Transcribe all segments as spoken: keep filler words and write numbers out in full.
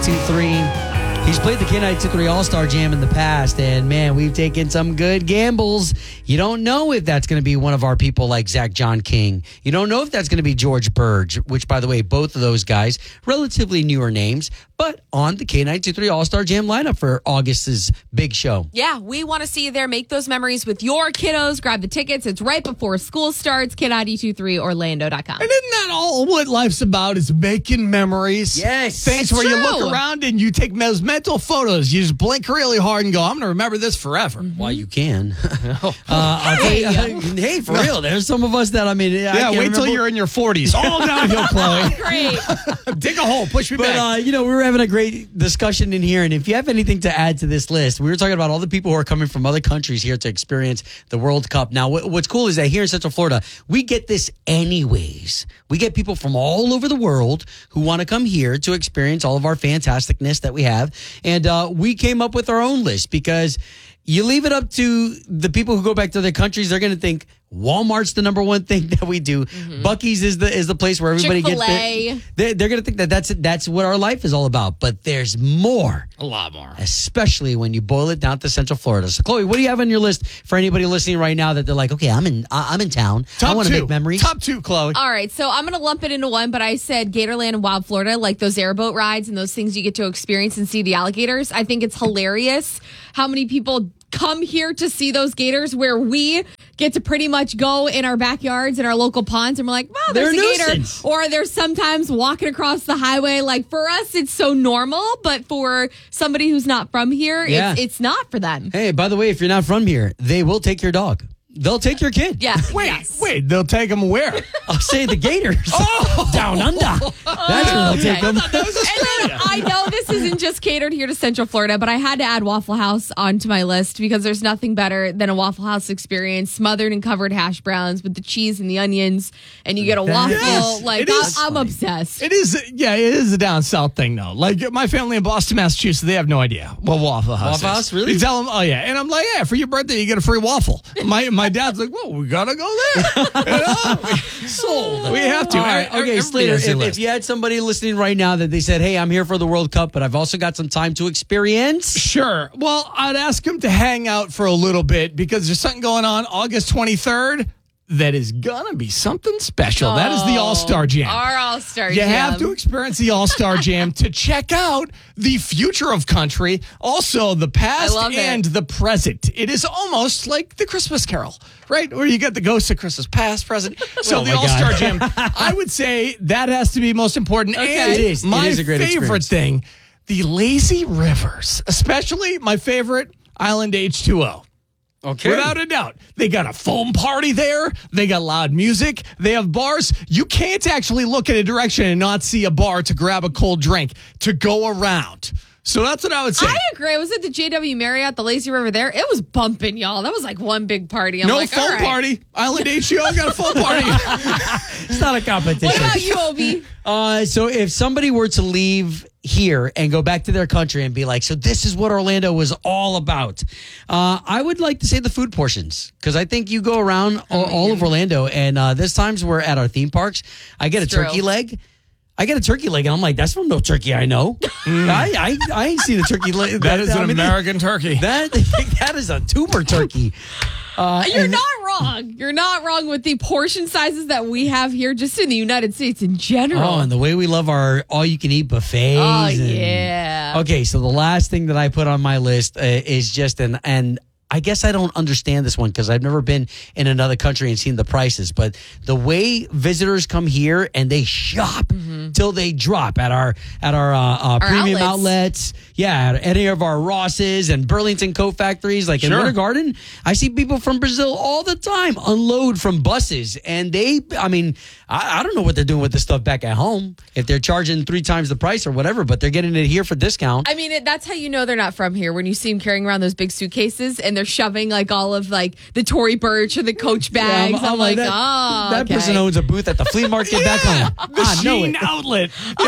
ninety-two point three. He's played the K ninety-two point three All-Star Jam in the past, and man, we've taken some good gambles. You don't know if that's going to be one of our people like Zach John King. You don't know if that's going to be George Burge, which, by the way, both of those guys, relatively newer names, but on the K ninety-two point three All-Star Jam lineup for August's big show. Yeah, we want to see you there. Make those memories with your kiddos. Grab the tickets. It's right before school starts. K ninety-two point three Orlando dot com. And isn't that all what life's about, is making memories? Yes. Things It's where you true. look around and you take those mental photos. You just blink really hard and go, I'm going to remember this forever. Well, you can. uh, I'll tell you, hey, for real, there's some of us that, I mean, I Yeah, can't wait till remember. you're in your forties. All downhill, Chloe. Great. Dig a hole, push me But, back. uh, you know, we were having a great discussion in here, and if you have anything to add to this list, we were talking about all the people who are coming from other countries here to experience the World Cup. Now, what, what's cool is that here in Central Florida, we get this anyways. We get people from all over the world who want to come here to experience all of our fantasticness that we have, and uh, we came up with our own list because you leave it up to the people who go back to their countries, they're going to think Walmart's the number one thing that we do. Mm-hmm. Buc-ee's is the is the place where everybody Chick-fil-A. gets there. They, they're going to think that that's that's what our life is all about. But there's more. A lot more. Especially when you boil it down to Central Florida. So, Chloe, what do you have on your list for anybody listening right now that they're like, okay, I'm in I'm in town. Top I want to two. make memories. Top two, Chloe. All right, so I'm going to lump it into one, but I said Gatorland and Wild Florida, like those airboat rides and those things you get to experience and see the alligators. I think it's hilarious how many people come here to see those gators where we get to pretty much go in our backyards and our local ponds and we're like, wow, there's They're a a gator. nuisance. Or they're sometimes walking across the highway. Like for us, it's so normal, but for somebody who's not from here, Yeah. it's, it's not for them. Hey, by the way, if you're not from here, they will take your dog. They'll take your kid. Yeah. Wait, yes. wait, they'll take them where? I'll say the Gators. Oh! Down under. That's where they'll Okay. take them. And then I know this isn't just catered here to Central Florida, but I had to add Waffle House onto my list because there's nothing better than a Waffle House experience, smothered and covered hash browns with the cheese and the onions, and you get a waffle. Yes, like it is. I, I'm obsessed. It is, yeah, it is a down south thing, though. Like my family in Boston, Massachusetts, they have no idea what Waffle House Waffle is. House, really? You tell them, oh yeah, and I'm like, yeah, for your birthday, you get a free waffle. My my dad's like, well, we gotta go there. You know? Sold. We have to. All right, Every- okay, everybody Slater, has their if, list. if you had somebody listening right now that they said, hey, I'm here for the World Cup, but I've also got some time to experience. Sure. Well, I'd ask him to hang out for a little bit because there's something going on August twenty-third that is gonna be something special. That is the All-Star Jam. Our All-Star You Jam. have to experience the All-Star Jam to check out the future of country, also the past I love it. and the present. It is almost like the Christmas Carol, right? Where you get the ghosts of Christmas past, present. So Oh the my All-Star God. Jam, I would say that has to be most important. Okay. And It is. It my is a great favorite experience. thing, the lazy rivers, especially my favorite, Island H two O. Okay. Without a doubt. They got a foam party there. They got loud music. They have bars. You can't actually look in a direction and not see a bar to grab a cold drink to go around. So that's what I would say. I agree. I was at the J W Marriott, the Lazy River there. It was bumping, y'all. That was like one big party. I'm no like, all foam right. party. Island H two O got a foam party. It's not a competition. What about you, Obi? Uh, so if somebody were to leave here and go back to their country and be like, so this is what Orlando was all about, uh, I would like to say the food portions, because I think you go around all, all of Orlando, and uh, there's times we're at our theme parks, I get a It's true. turkey leg. I get a turkey leg, and I'm like, that's from no turkey I know. I, I I ain't seen a turkey leg. That is I an mean, American turkey. That that is a tumor turkey. Uh, You're and- not wrong. You're not wrong with the portion sizes that we have here just in the United States in general. Oh, and the way we love our all-you-can-eat buffets. Oh, and- yeah. Okay, so the last thing that I put on my list uh, is just an and I guess I don't understand this one because I've never been in another country and seen the prices, but the way visitors come here and they shop till they drop at our at our, uh, uh, premium outlets. outlets. Yeah, at any of our Rosses and Burlington Coat Factories, like in Sure. Winter Garden, I see people from Brazil all the time unload from buses, and they, I mean, I, I don't know what they're doing with the stuff back at home, if they're charging three times the price or whatever, but they're getting it here for discount. I mean, it, that's how you know they're not from here when you see them carrying around those big suitcases and they're shoving like all of like the Tory Burch or the Coach bags. Yeah, I'm, like, that, oh, that okay. person owns a booth at the flea market back home. The I know Sheen it. outlet. You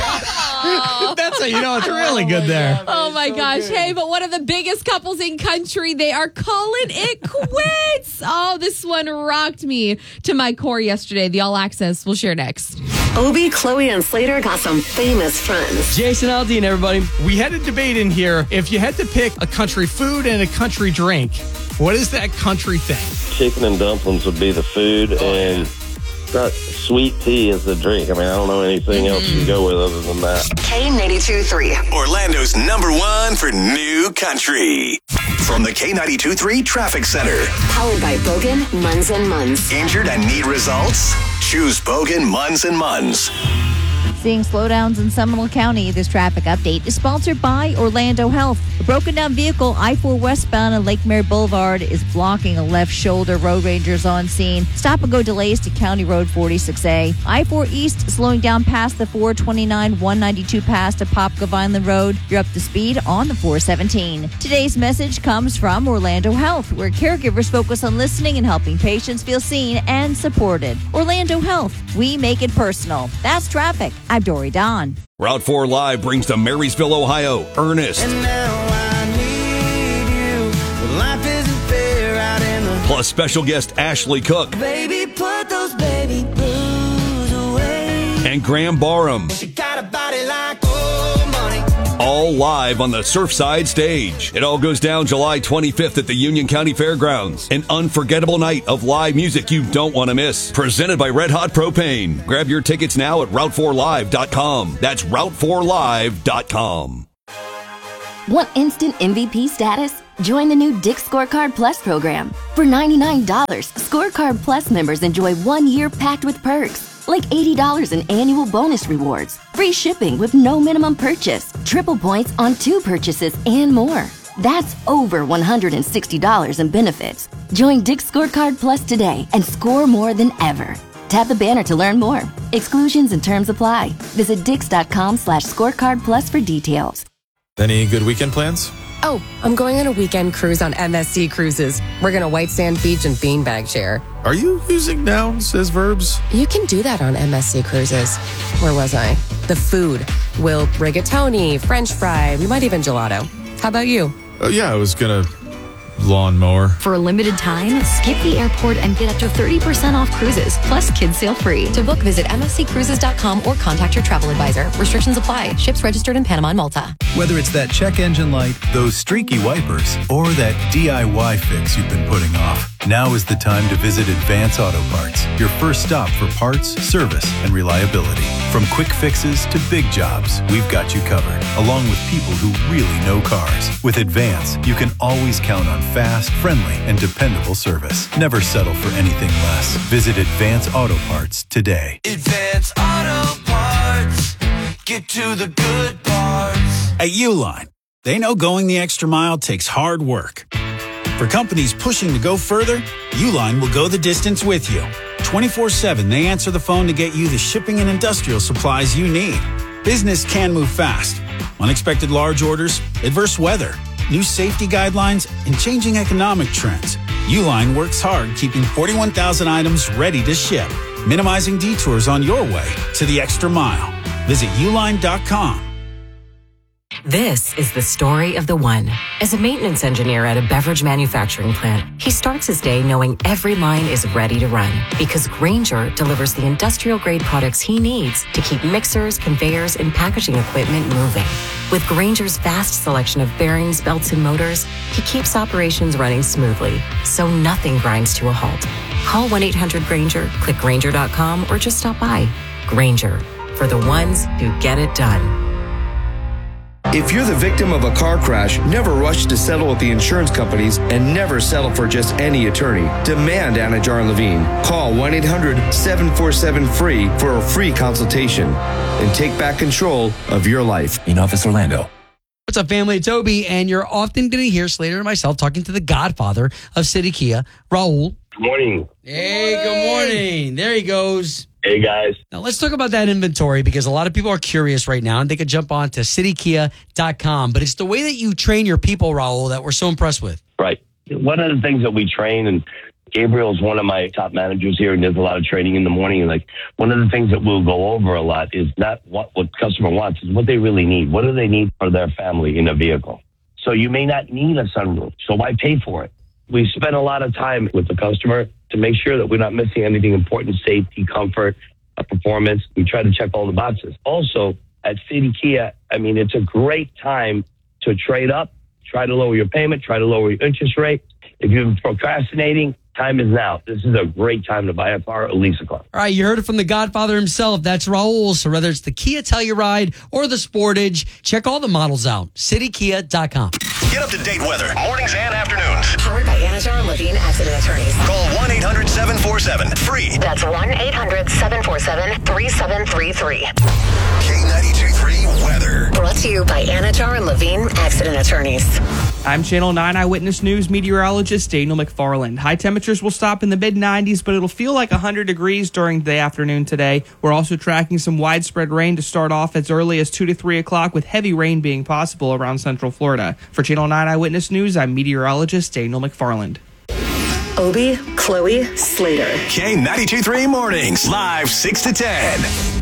know? That's how you know it's really good there. Oh my gosh. Hey, but one of the biggest couples in country, they are calling it quits. Oh, this one rocked me to my core yesterday. The All Access we'll share next. Obi, Chloe, and Slater got some famous friends. Jason Aldean, everybody. We had a debate in here. If you had to pick a country food and a country drink, what is that country thing? Chicken and dumplings would be the food, oh, and yeah. sweet tea is the drink. I mean, I don't know anything mm-hmm. else you can go with other than that. K ninety-two point three. Orlando's number one for new country. From the K ninety-two point three Traffic Center. Powered by Bogan, Munz and Munz. Injured and need results? Choose Bogan, Munz and Munz. Seeing slowdowns in Seminole County, this traffic update is sponsored by Orlando Health. A broken down vehicle, I four westbound on Lake Mary Boulevard, is blocking a left shoulder. Road rangers on scene. Stop and go delays to County Road forty-six A. I four East slowing down past the four twenty-nine one ninety-two pass to Popka Vineland Road. You're up to speed on the four seventeen. Today's message comes from Orlando Health, where caregivers focus on listening and helping patients feel seen and supported. Orlando Health, we make it personal. That's traffic. I'm Dory Don. Route four Live brings to Marysville, Ohio, Ernest. And now I need you. But life isn't fair out in the... Plus special guest Ashley Cook. Baby, put those baby blues away. And Graham Barham. She got a body like old money. All live on the Surfside stage. It all goes down July twenty-fifth at the Union County Fairgrounds. An unforgettable night of live music you don't want to miss. Presented by Red Hot Propane. Grab your tickets now at route four live dot com. That's route four live dot com. Want instant M V P status? Join the new Dick's Scorecard Plus program. For ninety-nine dollars, Scorecard Plus members enjoy one year packed with perks. Like eighty dollars in annual bonus rewards, free shipping with no minimum purchase, triple points on two purchases, and more. That's over one hundred sixty dollars in benefits. Join Dick's Scorecard Plus today and score more than ever. Tap the banner to learn more. Exclusions and terms apply. Visit dix.com slash scorecard plus for details. Any good weekend plans? Oh, I'm going on a weekend cruise on M S C Cruises. We're going to White Sand Beach and Beanbag Chair. Are you using nouns as verbs? You can do that on M S C Cruises. Where was I? The food. We'll rigatoni, French fry, we might even gelato. How about you? Oh, yeah, I was going to lawnmower. For a limited time, skip the airport and get up to thirty percent off cruises, plus kids sail free. To book, visit M S C cruises dot com or contact your travel advisor. Restrictions apply. Ships registered in Panama and Malta. Whether it's that check engine light, those streaky wipers, or that D I Y fix you've been putting off, now is the time to visit Advance Auto Parts, your first stop for parts, service, and reliability. From quick fixes to big jobs, we've got you covered, along with people who really know cars. With Advance, you can always count on fast, friendly, and dependable service. Never settle for anything less. Visit Advance Auto Parts today. Advance Auto Parts. Get to the good parts. At Uline, they know going the extra mile takes hard work. For companies pushing to go further, Uline will go the distance with you. twenty-four seven, they answer the phone to get you the shipping and industrial supplies you need. Business can move fast. Unexpected large orders, adverse weather, new safety guidelines, and changing economic trends. Uline works hard keeping forty-one thousand items ready to ship, minimizing detours on your way to the extra mile. Visit uline dot com. This is the story of the one. As a maintenance engineer at a beverage manufacturing plant, he starts his day knowing every line is ready to run because Grainger delivers the industrial-grade products he needs to keep mixers, conveyors, and packaging equipment moving. With Grainger's vast selection of bearings, belts, and motors, he keeps operations running smoothly, so nothing grinds to a halt. Call one eight hundred Grainger, click Grainger dot com, or just stop by. Grainger, for the ones who get it done. If you're the victim of a car crash, never rush to settle with the insurance companies and never settle for just any attorney. Demand Anajar Levine. Call one eight hundred seven four seven free for a free consultation and take back control of your life. In Office Orlando. What's up, family? It's Obi, and you're often going to hear Slater and myself talking to the godfather of City Kia, Raul. Good morning. Hey, good morning. There he goes. Hey, guys. Now, let's talk about that inventory because a lot of people are curious right now, and they could jump on to city kia dot com. But it's the way that you train your people, Raul, that we're so impressed with. Right. One of the things that we train, and Gabriel's one of my top managers here and does a lot of training in the morning. And like one of the things that we'll go over a lot is not what what customer wants, is what they really need. What do they need for their family in a vehicle? So you may not need a sunroof, so why pay for it? We spend a lot of time with the customer to make sure that we're not missing anything important, safety, comfort, uh, performance. We try to check all the boxes. Also, at City Kia, I mean, it's a great time to trade up, try to lower your payment, try to lower your interest rate. If you've been procrastinating, time is now. This is a great time to buy a car or lease a car. All right, you heard it from the Godfather himself. That's Raul. So whether it's the Kia Telluride or the Sportage, check all the models out. city kia dot com. Get up to date weather, mornings and afternoons. Powered by Anajar and Levine Accident Attorneys. Call one eight hundred seven four seven free. That's one eight hundred seven four seven three seven three three. K ninety-two three weather. Brought to you by Anajar and Levine Accident Attorneys. I'm Channel nine Eyewitness News meteorologist Daniel McFarland. High temperatures will stop in the mid nineties, but it'll feel like one hundred degrees during the afternoon today. We're also tracking some widespread rain to start off as early as two to three o'clock, with heavy rain being possible around Central Florida. For Channel nine Eyewitness News, I'm meteorologist Daniel McFarland. Obie, Chloe, Slater. K ninety-two three mornings, live six to ten.